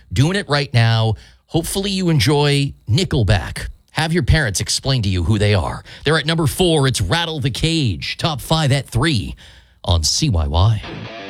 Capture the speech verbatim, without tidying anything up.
doing it right now. Hopefully you enjoy Nickelback. Have your parents explain to you who they are. They're at number four. It's Rattle the Cage. Top five at three on C Y Y.